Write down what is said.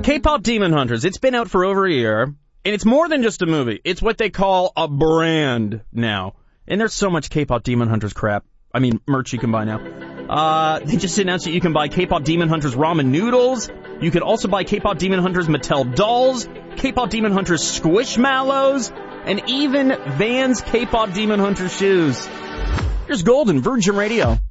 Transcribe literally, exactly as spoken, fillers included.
K-pop Demon Hunters, it's been out for over a year, and it's more than just a movie. It's what they call a brand now. And there's so much K-pop Demon Hunters crap. I mean, merch you can buy now. Uh, they just announced that you can buy K-pop Demon Hunters ramen noodles. You can also buy K-pop Demon Hunters Mattel dolls, K-pop Demon Hunters Squishmallows, and even Vans K-pop Demon Hunters shoes. Here's Golden, Virgin Radio.